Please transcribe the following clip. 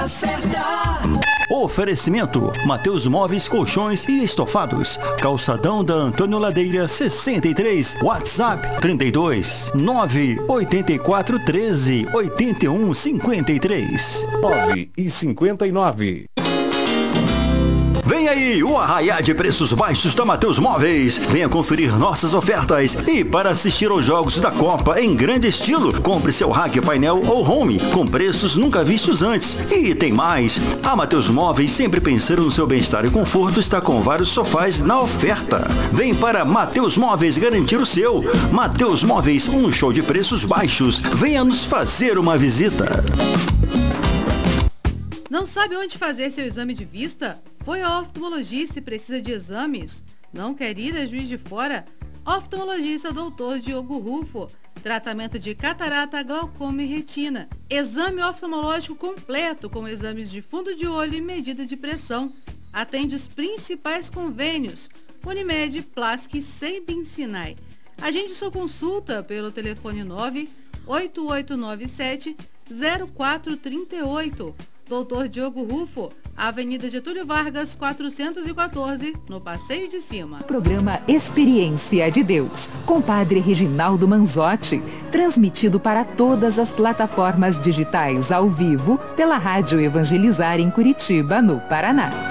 Oferecimento: Mateus Móveis, Colchões e Estofados. Calçadão da Antônio Ladeira 63. WhatsApp 32 984 13 81 53. 9h59. Vem aí o arraiá de preços baixos da Mateus Móveis. Venha conferir nossas ofertas e para assistir aos jogos da Copa em grande estilo, compre seu rack, painel ou home com preços nunca vistos antes. E tem mais, a Mateus Móveis, sempre pensando no seu bem-estar e conforto, está com vários sofás na oferta. Vem para Mateus Móveis garantir o seu. Mateus Móveis, um show de preços baixos. Venha nos fazer uma visita. Não sabe onde fazer seu exame de vista? Foi ao oftalmologista e precisa de exames? Não quer ir a Juiz de Fora? Oftalmologista Dr. Diogo Rufo. Tratamento de catarata, glaucoma e retina. Exame oftalmológico completo com exames de fundo de olho e medida de pressão. Atende os principais convênios: Unimed, Plask e Sembin Sinai. Agende sua consulta pelo telefone 98897 0438. Dr. Diogo Rufo, Avenida Getúlio Vargas, 414, no Passeio de Cima. Programa Experiência de Deus, com Padre Reginaldo Manzotti, transmitido para todas as plataformas digitais ao vivo pela Rádio Evangelizar em Curitiba, no Paraná.